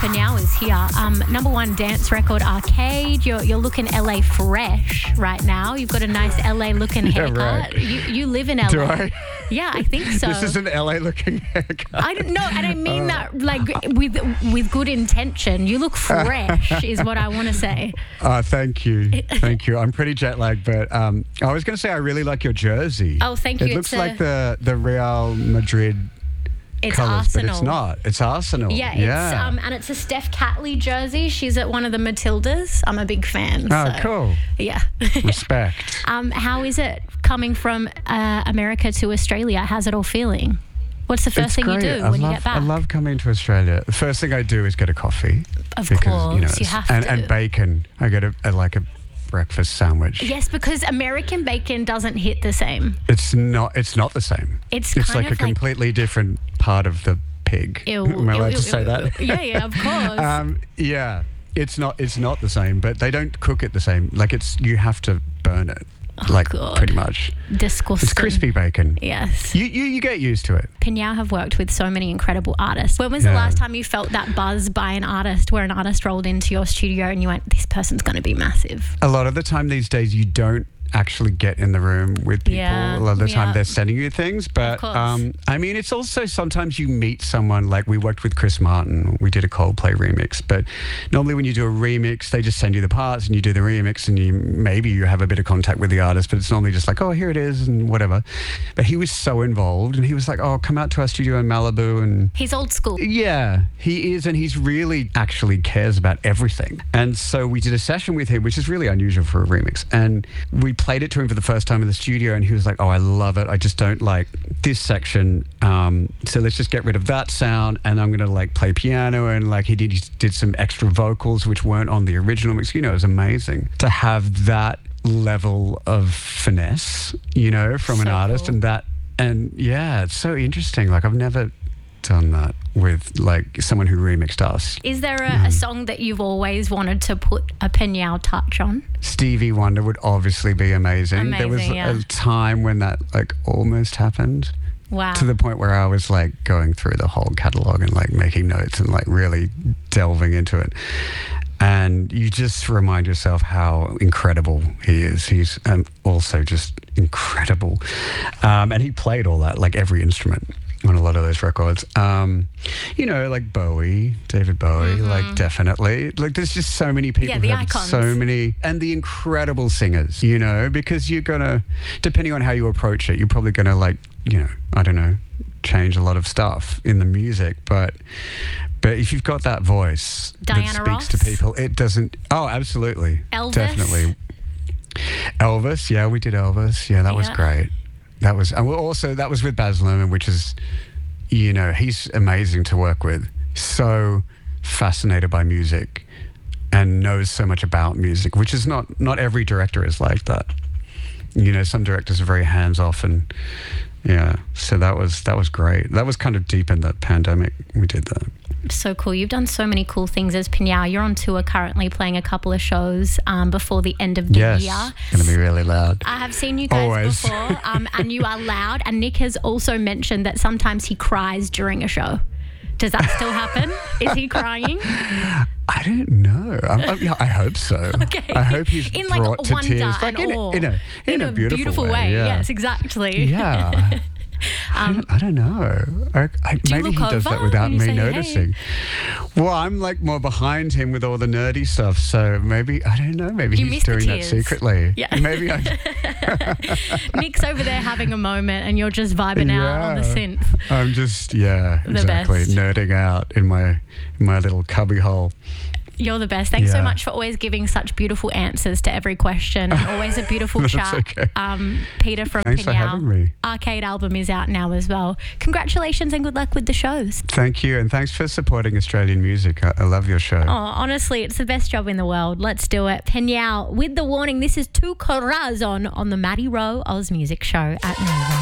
Pinyao is here. Number one dance record, Arcade. You're looking LA fresh right now. You've got a nice LA looking haircut. Right. You live in LA. Do I? Yeah, I think so. This is an LA looking haircut. I don't know, and I mean that like with good intention. You look fresh, is what I want to say. Thank you. Thank you. I'm pretty jet lagged, but I was going to say I really like your jersey. Oh, thank you. It looks like the Real Madrid It's colours, Arsenal. but it's not. It's Arsenal. Yeah, and it's a Steph Catley jersey. She's at one of the Matildas. I'm a big fan. Oh, so, cool. Yeah. Respect. How is it coming from America to Australia? How's it all feeling? What's the first thing great. you do when you get back? I love coming to Australia. The first thing I do is get a coffee. Of because, course, you have to. And bacon. I get a breakfast sandwich. Yes, because American bacon doesn't hit the same. It's not the same. It's like a completely different part of the pig. Am I allowed to say that? Yeah, of course. Yeah, it's not the same, but they don't cook it the same. Like you have to burn it. God. Pretty much. Disgusting. It's crispy bacon. Yes. You get used to it. Pinyao have worked with so many incredible artists. When was the last time you felt that buzz by an artist, where an artist rolled into your studio and you went, this person's going to be massive? A lot of the time these days you don't actually get in the room with people. Yeah, a lot of the time they're sending you things, but I mean, it's also sometimes you meet someone. Like we worked with Chris Martin, we did a Coldplay remix, but normally when you do a remix they just send you the parts and you do the remix, and maybe you have a bit of contact with the artist, but it's normally just like, oh, here it is and whatever. But he was so involved, and he was like, oh, come out to our studio in Malibu. And he's old school. Yeah, he is, and he's really actually cares about everything. And so we did a session with him, which is really unusual for a remix, and we played it to him for the first time in the studio, and he was like, oh, I love it, I just don't like this section, so let's just get rid of that sound, and I'm gonna like play piano. And like he did some extra vocals which weren't on the original mix. It was amazing to have that level of finesse, from an artist. Cool. And yeah, it's so interesting. Like I've never done that with like someone who remixed us. Is there a song that you've always wanted to put a Pinyao touch on? Stevie Wonder would obviously be amazing. There was a time when that like almost happened. Wow. To the point where I was like going through the whole catalogue and like making notes and like really delving into it. And you just remind yourself how incredible he is. He's also just incredible. And he played all that, like every instrument on a lot of those records. Like Bowie, David Bowie, like definitely. Like there's just so many people who have icons. so many, and the incredible singers, because you're gonna, depending on how you approach it, you're probably gonna like, I don't know, change a lot of stuff in the music, but if you've got that voice Diana that speaks to people, it doesn't. Oh, absolutely. Elvis? Definitely. Elvis, yeah, we did Elvis. Yeah, that was great. That was, and also that was with Baz Luhrmann, which is, he's amazing to work with. So fascinated by music and knows so much about music, which is not every director is like that. Some directors are very hands off, and so that was great. That was kind of deep in the pandemic. We did that. So cool. You've done so many cool things as Pinyao. You're on tour currently, playing a couple of shows before the end of the year. Yes, it's going to be really loud. I have seen you guys before, and you are loud. And Nick has also mentioned that sometimes he cries during a show. Does that still happen? Is he crying? I don't know. I hope so. Okay. I hope he's in brought like to wonder tears, like and awe. in a beautiful way. Yeah. Yes, exactly. Yeah. I don't know. Maybe he does that without me noticing. Hey? Well, I'm like more behind him with all the nerdy stuff, so maybe, I don't know, maybe he's doing that secretly. Yeah. Maybe Nick's over there having a moment and you're just vibing out on the synth. I'm just, exactly, nerding out in my little cubby hole. You're the best. Thanks so much for always giving such beautiful answers to every question. Always a beautiful chat. Okay. Peter from Thanks for having me. Arcade album is out now as well. Congratulations and good luck with the shows. Thank you, and thanks for supporting Australian music. I love your show. Oh, honestly, it's the best job in the world. Let's do it. Pinyao with The Warning. This is Tu Corazon on the Maddie Rowe Oz Music Show at Nova.